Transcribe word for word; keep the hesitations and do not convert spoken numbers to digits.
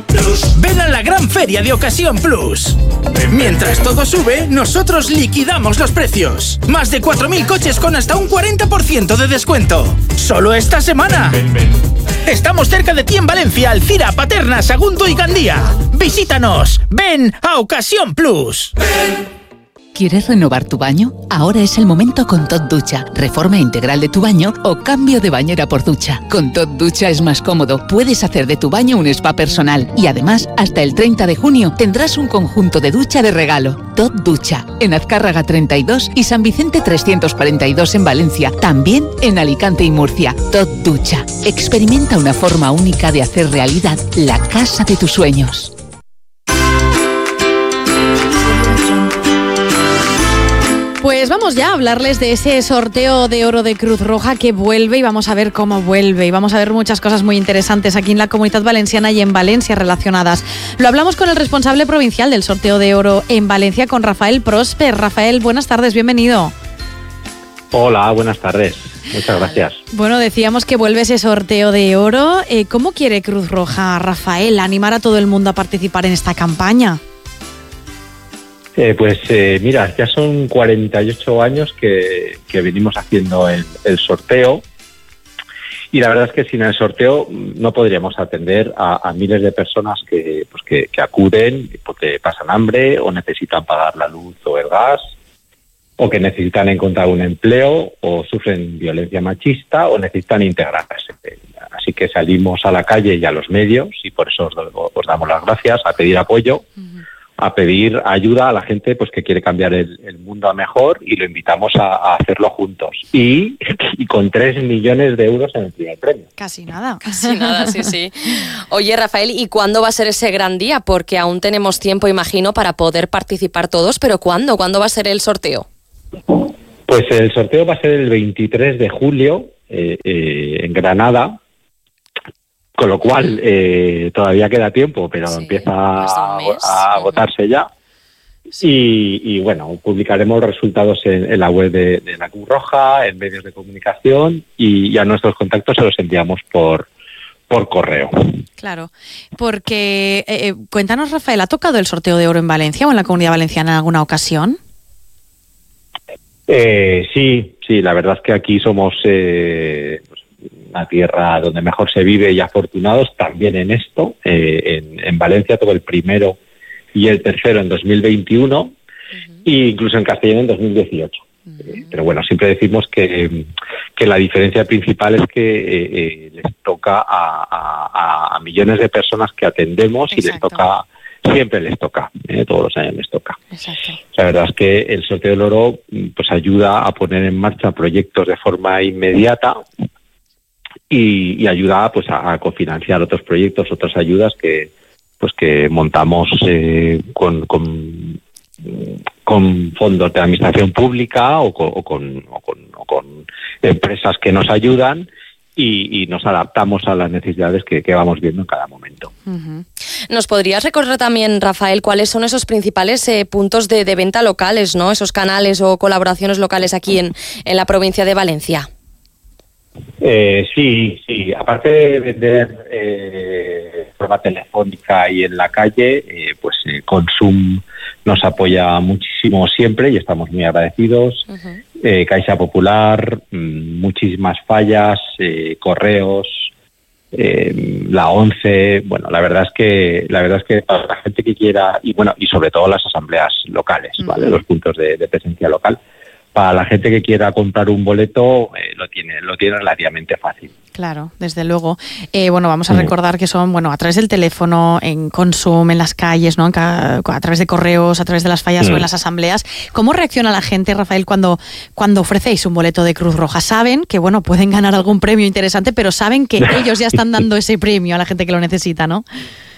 Ven a la gran feria de Ocasión Plus. Mientras todo sube, nosotros liquidamos los precios. Más de cuatro mil coches con hasta un cuarenta por ciento de descuento. Solo esta semana. Ven, ven. Estamos cerca de ti en Valencia, Alcira, Paterna, Sagunto y Gandía. Visítanos. Ven a Ocasión Plus. Ven. ¿Quieres renovar tu baño? Ahora es el momento con Tot Ducha. Reforma integral de tu baño o cambio de bañera por ducha. Con Tot Ducha es más cómodo. Puedes hacer de tu baño un spa personal. Y además, hasta el treinta de junio tendrás un conjunto de ducha de regalo. Tot Ducha. En Azcárraga treinta y dos y San Vicente trescientos cuarenta y dos en Valencia. También en Alicante y Murcia. Tot Ducha. Experimenta una forma única de hacer realidad la casa de tus sueños. Pues vamos ya a hablarles de ese sorteo de oro de Cruz Roja que vuelve y vamos a ver cómo vuelve y vamos a ver muchas cosas muy interesantes aquí en la Comunidad Valenciana y en Valencia relacionadas. Lo hablamos con el responsable provincial del sorteo de oro en Valencia, con Rafael Prosper. Rafael, buenas tardes, bienvenido. Hola, buenas tardes. Muchas gracias. Bueno, decíamos que vuelve ese sorteo de oro. Eh, ¿Cómo quiere Cruz Roja, Rafael, animar a todo el mundo a participar en esta campaña? Eh, pues eh, mira, ya son cuarenta y ocho años que, que venimos haciendo el, el sorteo y la verdad es que sin el sorteo no podríamos atender a, a miles de personas que, pues que, que acuden porque pasan hambre o necesitan pagar la luz o el gas o que necesitan encontrar un empleo o sufren violencia machista o necesitan integrarse. Así que salimos a la calle y a los medios y por eso os, os damos las gracias, a pedir apoyo. Uh-huh. A pedir ayuda a la gente pues que quiere cambiar el, el mundo a mejor y lo invitamos a, a hacerlo juntos. Y, y con tres millones de euros en el primer premio. Casi nada. Casi nada, sí, sí. Oye, Rafael, ¿y cuándo va a ser ese gran día? Porque aún tenemos tiempo, imagino, para poder participar todos, pero ¿cuándo? ¿Cuándo va a ser el sorteo? Pues el sorteo va a ser el veintitrés de julio eh, eh, en Granada. Con lo cual, eh, todavía queda tiempo, pero sí, empieza a, a agotarse ya. Sí. Y, y bueno, publicaremos resultados en, en la web de, de la Cruz Roja, en medios de comunicación y, y a nuestros contactos se los enviamos por, por correo. Claro, porque eh, cuéntanos, Rafael, ¿ha tocado el sorteo de oro en Valencia o en la Comunidad Valenciana en alguna ocasión? Eh, sí, sí, la verdad es que aquí somos... Eh, una tierra donde mejor se vive y afortunados también en esto. Eh, en, en Valencia tuvo el primero y el tercero en dos mil veintiuno uh-huh. e incluso en Castellón en dos mil dieciocho. Uh-huh. Eh, pero bueno, siempre decimos que, que la diferencia principal es que eh, eh, les toca a, a, a millones de personas que atendemos. Exacto. Y les toca, siempre les toca, eh, todos los años les toca. Exacto. La verdad es que el sorteo del oro pues ayuda a poner en marcha proyectos de forma inmediata. Y, y ayuda pues a, a cofinanciar otros proyectos, otras ayudas que pues que montamos eh, con, con con fondos de administración pública o con, o con, o con, o con empresas que nos ayudan y, y nos adaptamos a las necesidades que, que vamos viendo en cada momento. Uh-huh. ¿Nos podrías recordar también, Rafael, cuáles son esos principales eh, puntos de, de venta locales, ¿no? Esos canales o colaboraciones locales aquí en, en la provincia de Valencia? Eh, sí, sí. Aparte de vender eh, de forma telefónica y en la calle, eh, pues eh, Consum nos apoya muchísimo siempre y estamos muy agradecidos. Uh-huh. Eh, Caixa Popular, mmm, muchísimas fallas, eh, correos, eh, la ONCE. Bueno, la verdad es que la verdad es que para la gente que quiera y bueno y sobre todo las asambleas locales, uh-huh. ¿vale? Los puntos de, de presencia local. Para la gente que quiera comprar un boleto, eh, lo tiene lo tiene relativamente fácil. Claro, desde luego. Eh, bueno, vamos a recordar que son, bueno, a través del teléfono, en Consum, en las calles, ¿no? A, a través de correos, a través de las fallas mm. o en las asambleas. ¿Cómo reacciona la gente, Rafael, cuando, cuando ofrecéis un boleto de Cruz Roja? Saben que, bueno, pueden ganar algún premio interesante, pero saben que ellos ya están dando ese premio a la gente que lo necesita, ¿no?